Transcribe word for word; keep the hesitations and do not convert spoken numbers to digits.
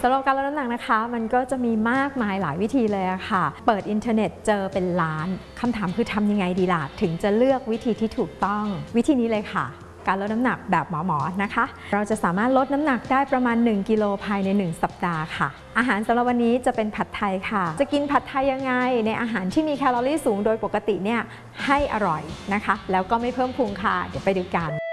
สำหรับการลดน้ำหนักนะคะมันก็จะมีมากมายหลายวิธีเลยค่ะเปิดอินเทอร์เน็ตเจอเป็นล้านคำถามคือทำยังไงดีล่ะถึงจะเลือกวิธีที่ถูกต้องวิธีนี้เลยค่ะการลดน้ำหนักแบบหมอๆนะคะเราจะสามารถลดน้ำหนักได้ประมาณหนึ่งกิโลภายในหนึ่งสัปดาห์ค่ะอาหารสำหรับวันนี้จะเป็นผัดไทยค่ะจะกินผัดไทยยังไงในอาหารที่มีแคลอรี่สูงโดยปกติเนี่ยให้อร่อยนะคะแล้วก็ไม่เพิ่มพุงค่ะเดี๋ยวไปดูกัน